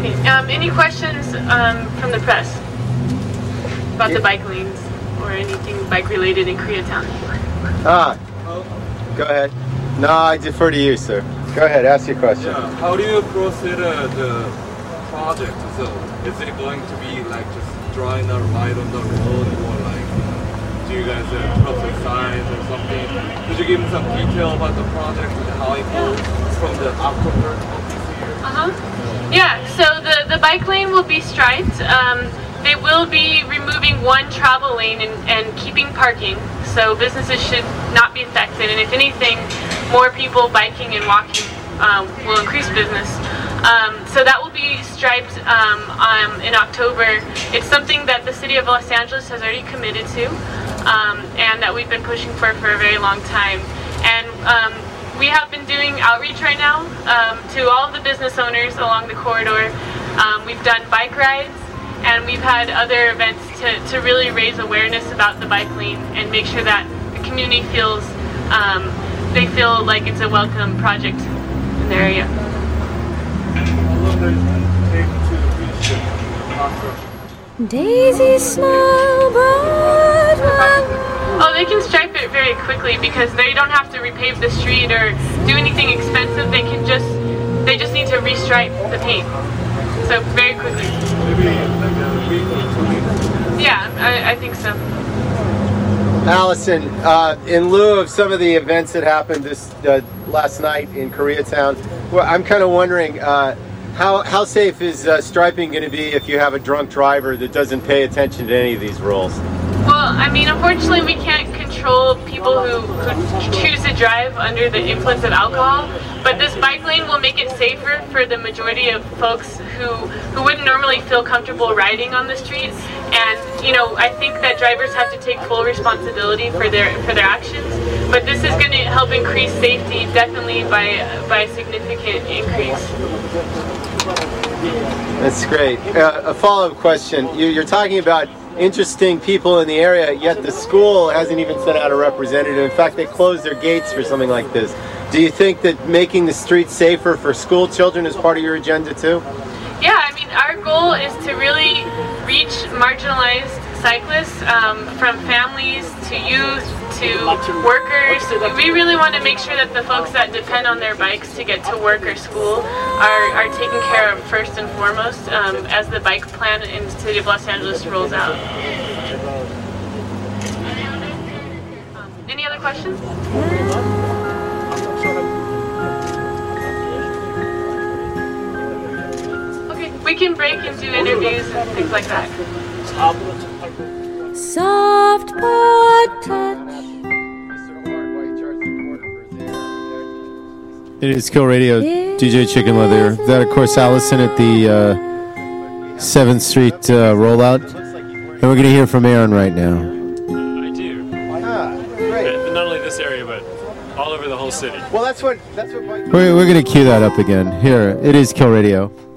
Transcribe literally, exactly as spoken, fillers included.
Okay. Um, any questions um, from the press about the bike lanes or anything bike related in Koreatown? Ah, go ahead. No, I defer to you, sir. Go ahead, ask your question. Yeah. How do you proceed uh, the project? So, is it going to be like just drawing a ride on the road, or like do you guys uh, put up signs or something? Could you give me some detail about the project and how it goes from the October of this year? Uh huh. Yeah. So the the bike lane will be striped. Um, they will be removing one travel lane and, and keeping parking. So businesses should not be affected, and if anything, more people biking and walking um, will increase business. Um, so that will be striped um, um, in October. It's something that the city of Los Angeles has already committed to, um, and that we've been pushing for for a very long time. And um, we have been doing outreach right now um, to all of the business owners along the corridor. Um, we've done bike rides, and we've had other events to, to really raise awareness about the bike lane and make sure that the community feels um, they feel like it's a welcome project in their area. How long does it take to reach the construction? Daisy smile, bright one. Oh, they can stripe it very quickly because they don't have to repave the street or do anything expensive. They can just they just need to restripe the paint. So very quickly. Maybe like a week or two weeks? Yeah, I, I think so. Allison, uh, in lieu of some of the events that happened this uh, last night in Koreatown, well, I'm kind of wondering uh, how how safe is uh, striping going to be if you have a drunk driver that doesn't pay attention to any of these rules? Well, I mean, unfortunately, we can't control people who, who choose to drive under the influence of alcohol, but this bike lane will make it safer for the majority of folks who, who wouldn't normally feel comfortable riding on the streets. And, you know, I think that drivers have to take full responsibility for their for their actions, but this is going to help increase safety definitely by, by a significant increase. That's great. Uh, a follow-up question. You, you're talking about interesting people in the area, yet the school hasn't even sent out a representative. In fact, they closed their gates for something like this. Do you think that making the streets safer for school children is part of your agenda too? Yeah, I mean, our goal is to really reach marginalized cyclists, um, from families to youth to workers. We really want to make sure that the folks that depend on their bikes to get to work or school are, are taken care of first and foremost um, as the bike plan in the city of Los Angeles rolls out. Um, any other questions? Okay, we can break and do interviews and things like that. Soft pod touch. It is Kill Radio, D J Chicken Leather. That, of course, Allison at the uh, seventh Street uh, rollout. And we're going to hear from Aaron right now. I do. Ah, great. But not only this area, but all over the whole city. Well, that's what... That's what we're we're going to cue that up again. Here, it is Kill Radio.